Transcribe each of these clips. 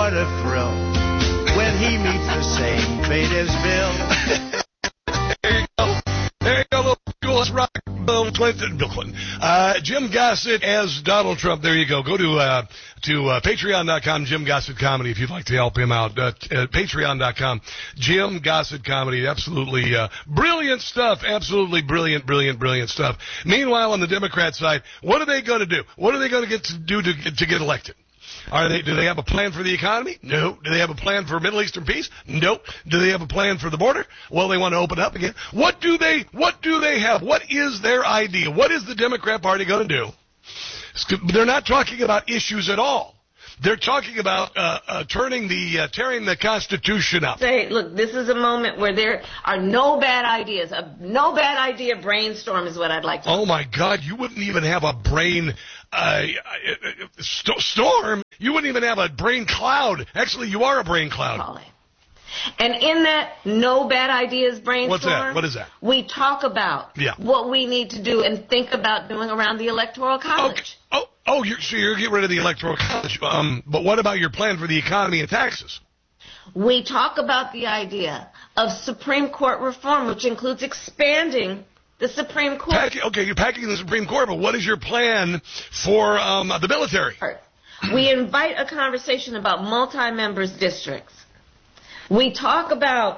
what a thrill when he meets the same fate as Bill. There you go, let's rock Bill Clinton. Jim Gossett as Donald Trump. There you go. Go to patreon.com, Jim Gossett Comedy, if you'd like to help him out. Patreon.com, Jim Gossett Comedy. Absolutely brilliant stuff. Absolutely brilliant stuff. Meanwhile, on the Democrat side, what are they going to do? What are they going to get to do to get elected? Do they have a plan for the economy? No. Do they have a plan for Middle Eastern peace? Nope. Do they have a plan for the border? Well, they want to open up again. What do they have? What is their idea? What is the Democrat Party going to do? They're not talking about issues at all. They're talking about tearing the Constitution up. Say, look, this is a moment where there are no bad ideas. A no bad idea brainstorm is what I'd like to do. Oh, my God. You wouldn't even have a brain storm. You wouldn't even have a brain cloud. Actually, you are a brain cloud. And in that no bad ideas brainstorm, what's that? What is that? We talk about what we need to do and think about doing around the Electoral College. Okay. So you're getting rid of the Electoral College. But what about your plan for the economy and taxes? We talk about the idea of Supreme Court reform, which includes expanding the Supreme Court. You're packing the Supreme Court, but what is your plan for the military? We invite a conversation about multi-members districts. We talk about,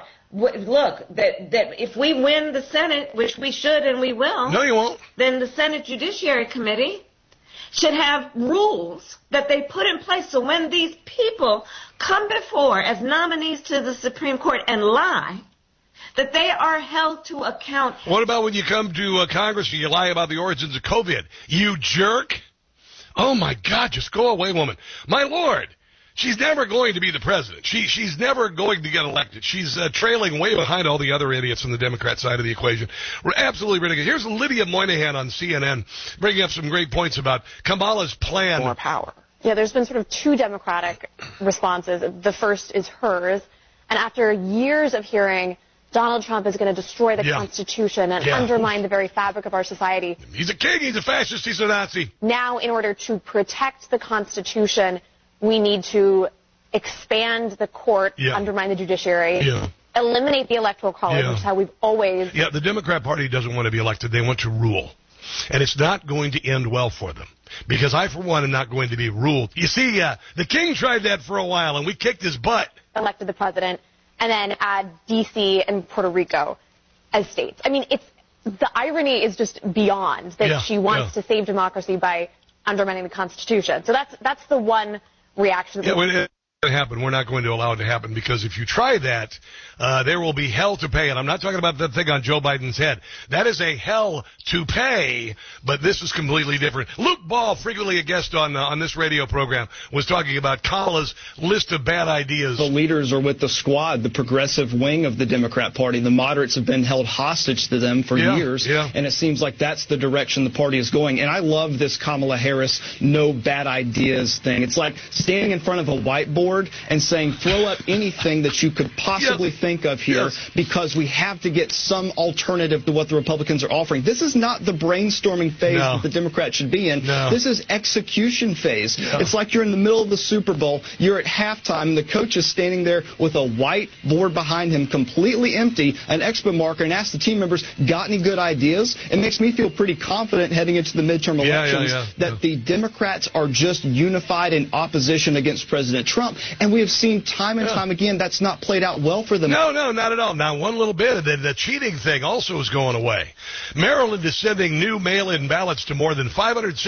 that if we win the Senate, which we should and we will. No, you won't. Then the Senate Judiciary Committee should have rules that they put in place so when these people come before as nominees to the Supreme Court and lie, that they are held to account. What about when you come to Congress and you lie about the origins of COVID? You jerk. Oh, my God, just go away, woman. My Lord, she's never going to be the president. She's never going to get elected. She's trailing way behind all the other idiots on the Democrat side of the equation. We're absolutely ridiculous. Here's Lydia Moynihan on CNN bringing up some great points about Kamala's plan. More power. Yeah, there's been sort of two Democratic responses. The first is hers. And after years of hearing Donald Trump is going to destroy the Constitution and undermine the very fabric of our society. He's a king, he's a fascist, he's a Nazi. Now, in order to protect the Constitution, we need to expand the court, undermine the judiciary, eliminate the Electoral College, which is how we've always... Yeah, the Democrat Party doesn't want to be elected. They want to rule. And it's not going to end well for them. Because I, for one, am not going to be ruled. You see, the king tried that for a while, and we kicked his butt. Elected the president. And then add D.C. and Puerto Rico as states. I mean, the irony is just beyond that she wants to save democracy by undermining the Constitution. So that's the one reaction. It happen. We're not going to allow it to happen because if you try that, there will be hell to pay. And I'm not talking about that thing on Joe Biden's head. That is a hell to pay, but this is completely different. Luke Ball, frequently a guest on this radio program, was talking about Kamala's list of bad ideas. The leaders are with the squad, the progressive wing of the Democrat Party. The moderates have been held hostage to them for years, and it seems like that's the direction the party is going. And I love this Kamala Harris no bad ideas thing. It's like standing in front of a whiteboard and saying, throw up anything that you could possibly think of here because we have to get some alternative to what the Republicans are offering. This is not the brainstorming phase that the Democrats should be in. This is execution phase. It's like you're in the middle of the Super Bowl, you're at halftime, and the coach is standing there with a white board behind him, completely empty, an expo marker, and asks the team members, got any good ideas? It makes me feel pretty confident heading into the midterm elections that the Democrats are just unified in opposition against President Trump. And we have seen time and time again that's not played out well for them. No, not at all. Now, one little bit, the cheating thing also is going away. Maryland is sending new mail-in ballots to more than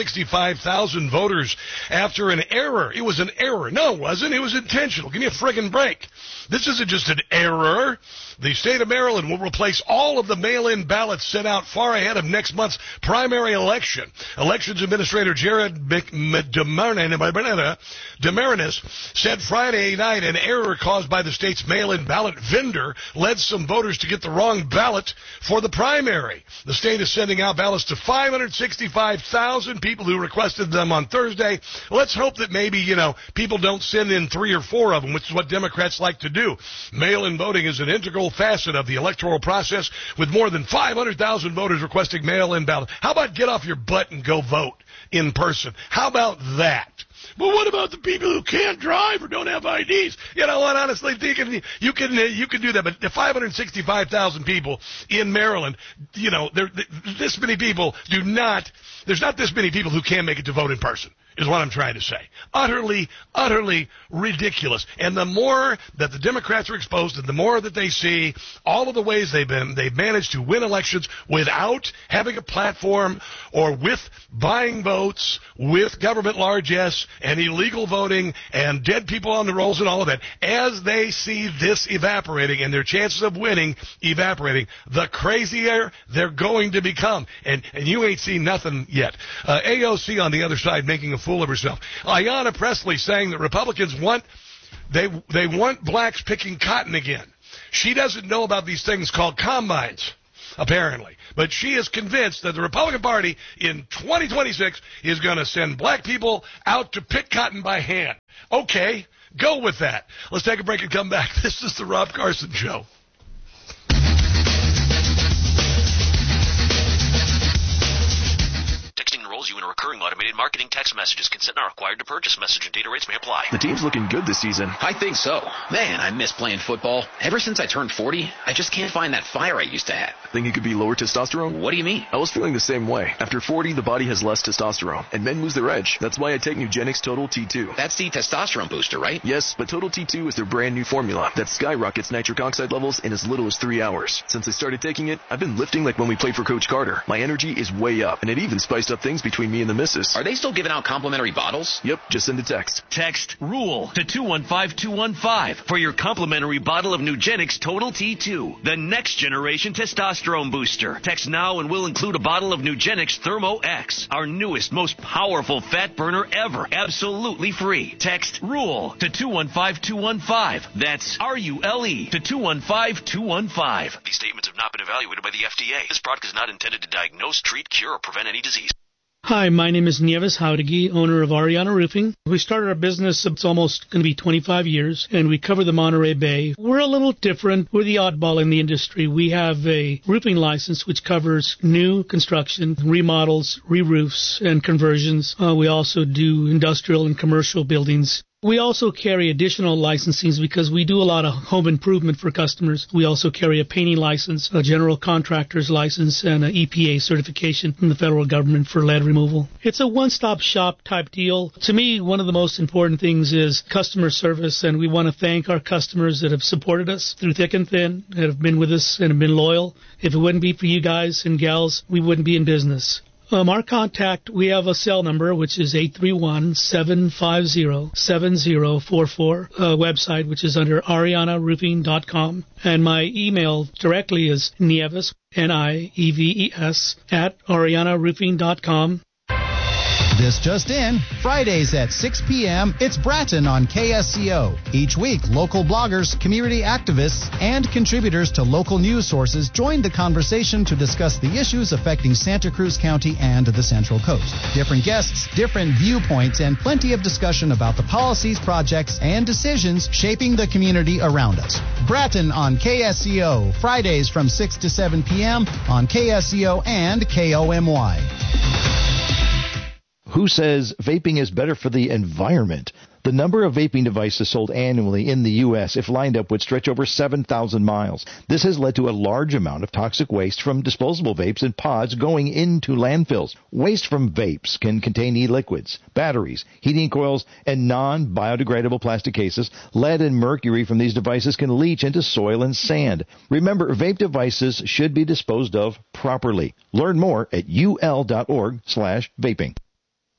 565,000 voters after an error. It was an error. No, it wasn't. It was intentional. Give me a friggin' break. This isn't just an error. The state of Maryland will replace all of the mail-in ballots sent out far ahead of next month's primary election. Elections Administrator Jared DeMarinis said Friday night an error caused by the state's mail-in ballot vendor led some voters to get the wrong ballot for the primary. The state is sending out ballots to 565,000 people who requested them on Thursday. Let's hope that maybe, people don't send in 3 or 4 of them, which is what Democrats like to do. Mail-in voting is an integral facet of the electoral process, with more than 500,000 voters requesting mail-in ballots. How about get off your butt and go vote in person? How about that? But what about the people who can't drive or don't have IDs? You know what? Honestly, you can do that. But the 565,000 people in Maryland, you know, this many people there's not this many people who can make it to vote in person, is what I'm trying to say. Utterly ridiculous. And the more that the Democrats are exposed and the more that they see all of the ways they've managed to win elections without having a platform or with buying votes, with government largesse and illegal voting and dead people on the rolls and all of that, as they see this evaporating and their chances of winning evaporating, the crazier they're going to become. And you ain't seen nothing yet. AOC on the other side making a fool of herself. Ayanna Pressley saying that Republicans want blacks picking cotton again. She doesn't know about these things called combines, apparently. But she is convinced that the Republican Party in 2026 is going to send black people out to pick cotton by hand. Okay, go with that. Let's take a break and come back. This is the Rob Carson Show. You in a recurring automated marketing text messages. Consent not required to purchase. Message and data rates may apply. The team's looking good this season. I think so. Man, I miss playing football. Ever since I turned 40, I just can't find that fire I used to have. Think it could be lower testosterone? What do you mean? I was feeling the same way. After 40, the body has less testosterone, and men lose their edge. That's why I take Nugenix Total T2. That's the testosterone booster, right? Yes, but Total T2 is their brand new formula that skyrockets nitric oxide levels in as little as 3 hours. Since I started taking it, I've been lifting like when we played for Coach Carter. My energy is way up, and it even spiced up things between me and the missus. Are they still giving out complimentary bottles? Yep, just send a text. Text RULE to 215-215 for your complimentary bottle of Nugenix Total T2, the next generation testosterone booster. Text now and we'll include a bottle of Nugenix Thermo X, our newest, most powerful fat burner ever, absolutely free. Text RULE to 215-215. That's RULE to 215-215. These statements have not been evaluated by the FDA. This product is not intended to diagnose, treat, cure, or prevent any disease. Hi, my name is Nieves Jauregui, owner of Ariana Roofing. We started our business, it's almost going to be 25 years, and we cover the Monterey Bay. We're a little different. We're the oddball in the industry. We have a roofing license which covers new construction, remodels, re-roofs, and conversions. We also do industrial and commercial buildings. We also carry additional licensings because we do a lot of home improvement for customers. We also carry a painting license, a general contractor's license, and an EPA certification from the federal government for lead removal. It's a one-stop shop type deal. To me, one of the most important things is customer service, and we want to thank our customers that have supported us through thick and thin, that have been with us and have been loyal. If it wouldn't be for you guys and gals, we wouldn't be in business. Our contact, we have a cell number, which is 831-750-7044, website, which is under arianaroofing.com. And my email directly is Nieves, Nieves, @arianaroofing.com. This just in, Fridays at 6 p.m., it's Bratton on KSCO. Each week, local bloggers, community activists, and contributors to local news sources join the conversation to discuss the issues affecting Santa Cruz County and the Central Coast. Different guests, different viewpoints, and plenty of discussion about the policies, projects, and decisions shaping the community around us. Bratton on KSCO, Fridays from 6 to 7 p.m. on KSCO and KOMY. Who says vaping is better for the environment? The number of vaping devices sold annually in the U.S., if lined up, would stretch over 7,000 miles. This has led to a large amount of toxic waste from disposable vapes and pods going into landfills. Waste from vapes can contain e-liquids, batteries, heating coils, and non-biodegradable plastic cases. Lead and mercury from these devices can leach into soil and sand. Remember, vape devices should be disposed of properly. Learn more at ul.org/vaping.